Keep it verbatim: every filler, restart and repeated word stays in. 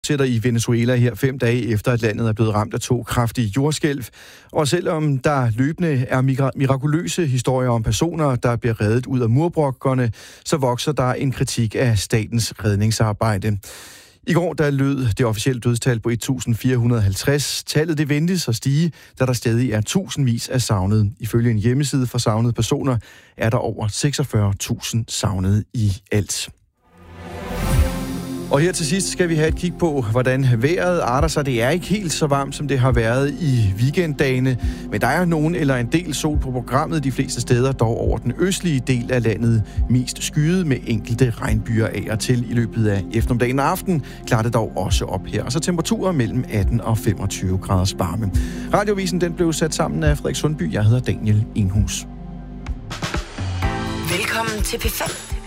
Sætter i Venezuela her fem dage efter, at landet er blevet ramt af to kraftige jordskælv. Og selvom der løbende er mirakuløse historier om personer, der bliver reddet ud af murbrokkerne, så vokser der en kritik af statens redningsarbejde. I går der lød det officielle dødstal på et tusind fire hundrede og halvtreds. Tallet det ventes at stige, da der stadig er tusindvis af savnede. Ifølge en hjemmeside for savnede personer er der over seksogfyrre tusind savnede i alt. Og her til sidst skal vi have et kig på, hvordan vejret arter sig. Det er ikke helt så varmt, som det har været i weekenddagene, men der er nogen eller en del sol på programmet de fleste steder, dog over den østlige del af landet mest skyet med enkelte regnbyer af og til i løbet af eftermiddagen og aften. Klarer det dog også op her. Og så temperaturer mellem atten og femogtyve graders varme. Radiovisen den blev sat sammen af Frederik Sundby. Jeg hedder Daniel Enghus. Velkommen til P fem.